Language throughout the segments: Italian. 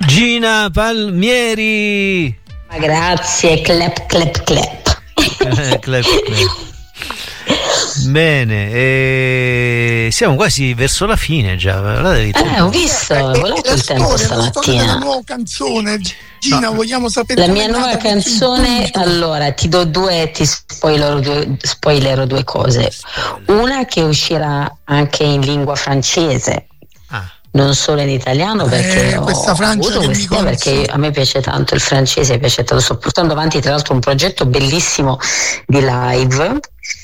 Gina Palmieri. Ma grazie, clap clap clap. Clap, clap. Bene, siamo quasi verso la fine già. Ho visto, volato il tempo stamattina. La nuova canzone, Gina, vogliamo sapere la mia nuova canzone. Allora, ti spoilerò due cose. una che uscirà anche in lingua francese, non solo in italiano, perché questa Francia perché a me piace tanto il francese, mi piace tanto. Sto portando avanti tra l'altro un progetto bellissimo di live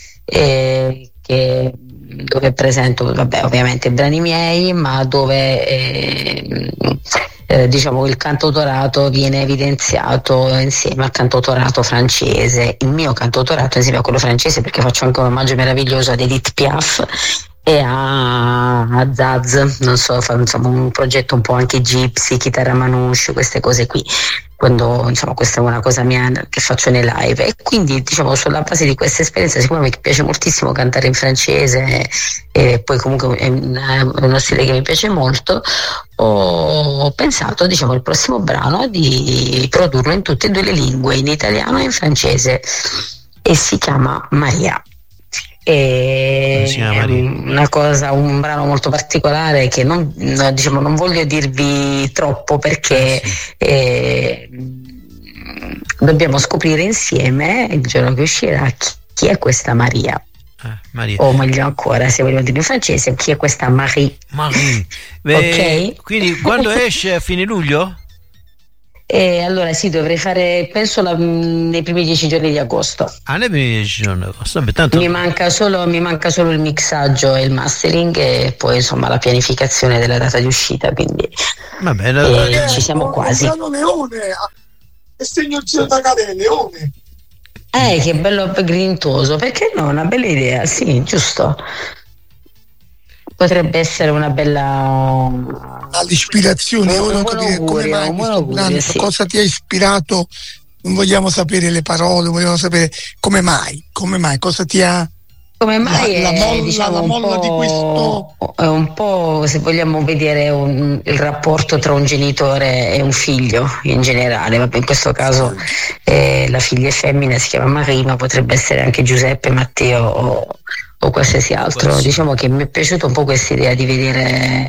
dove presento ovviamente brani miei, ma dove diciamo il cantautorato viene evidenziato insieme al cantautorato francese, il mio cantautorato insieme a quello francese, perché faccio anche un omaggio meraviglioso ad Edith Piaf e a Zaz, non so, insomma un progetto un po' anche gypsy, chitarra manouche, queste cose qui, quando insomma questa è una cosa mia che faccio nei live, e quindi diciamo sulla base di questa esperienza, siccome mi piace moltissimo cantare in francese e poi comunque è uno stile che mi piace molto, ho pensato diciamo il prossimo brano di produrlo in tutte e due le lingue, in italiano e in francese, e si chiama Maria. È una cosa, un brano molto particolare che non voglio dirvi troppo, perché dobbiamo scoprire insieme il giorno che uscirà chi è questa Maria. Maria. O meglio ancora, se vogliamo dire in francese, chi è questa Marie. Ok? Quindi quando esce? A fine luglio? Allora sì, dovrei fare, penso nei primi 10 giorni di agosto. Nei primi 10 giorni di agosto. Vabbè, tanto mi manca solo il mixaggio e il mastering, e poi insomma la pianificazione della data di uscita, quindi va bene, ci siamo quasi. Leone, e segno da Leone. Che bello grintoso, perché no? Una bella idea, sì, giusto. Potrebbe essere una bella all'ispirazione. Ora capire come mai sì. Cosa ti ha ispirato. Non vogliamo sapere le parole, vogliamo sapere come mai, cosa ti ha. Come mai la molla di questo è un po', se vogliamo vedere il rapporto tra un genitore e un figlio in generale. Vabbè, in questo caso la figlia è femmina, si chiama Maria, ma potrebbe essere anche Giuseppe, Matteo o qualsiasi altro. Diciamo che mi è piaciuta un po' questa idea di vedere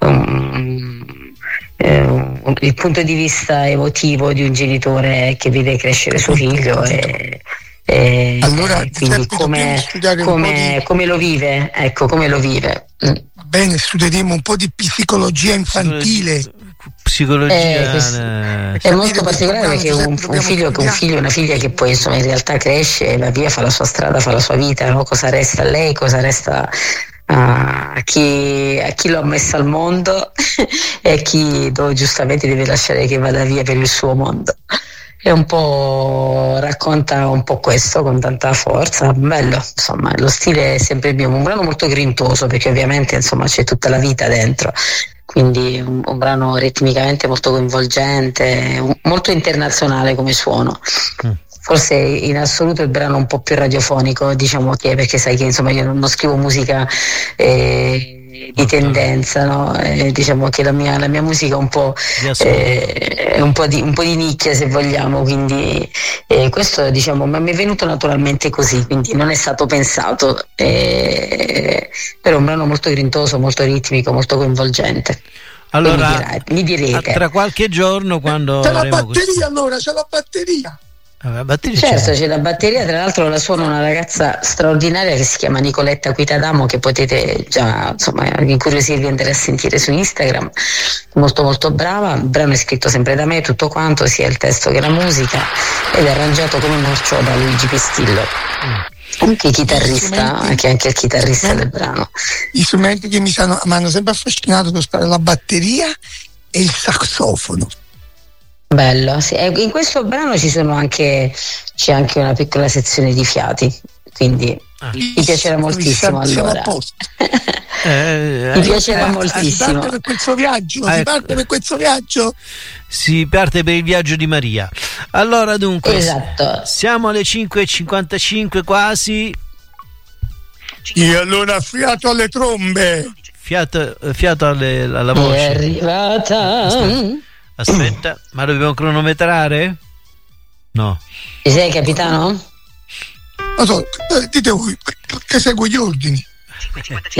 il punto di vista emotivo di un genitore che vede crescere suo figlio allora quindi come lo vive, ecco, come lo vive. Va bene, studieremo un po' di psicologia infantile. È molto particolare, perché un figlio e una figlia che poi insomma in realtà cresce, va via, fa la sua strada, fa la sua vita, no? Cosa resta a lei, cosa resta a chi lo ha messo al mondo e a chi giustamente deve lasciare che vada via per il suo mondo. È un po', racconta un po' questo con tanta forza, bello, insomma lo stile è sempre il mio, un brano molto grintoso, perché ovviamente insomma c'è tutta la vita dentro, quindi un brano ritmicamente molto coinvolgente, molto internazionale come suono. Forse in assoluto il brano un po' più radiofonico, diciamo, che perché sai che insomma io non scrivo musica di tendenza, no? Diciamo che la mia musica è un po' di nicchia, se vogliamo, quindi questo diciamo mi è venuto naturalmente così, quindi non è stato pensato, però è un brano molto grintoso, molto ritmico, molto coinvolgente. Allora mi direte tra qualche giorno, quando c'è la batteria, allora c'è la batteria. Certo, c'è la batteria, tra l'altro la suona una ragazza straordinaria che si chiama Nicoletta Quitadamo, che potete già insomma incuriosirvi, andare a sentire su Instagram, molto molto brava. Il brano è scritto sempre da me, tutto quanto, sia il testo che la musica, ed è arrangiato come marcio da Luigi Pistillo, anche chitarrista, che è anche il chitarrista del brano. Gli strumenti che mi hanno sempre affascinato sono stati la batteria e il sassofono. Bello, sì. In questo brano c'è anche una piccola sezione di fiati, quindi mi piacerà moltissimo. Allora mi piacerà moltissimo. Si parte per questo viaggio? Si parte per il viaggio di Maria. Allora dunque, esatto, siamo alle 5:55 quasi. E allora fiato alle trombe. Fiato alla voce. È arrivata. Aspetta, ma dobbiamo cronometrare? No. Ci sei, capitano? Non so, dite voi, che segue gli ordini.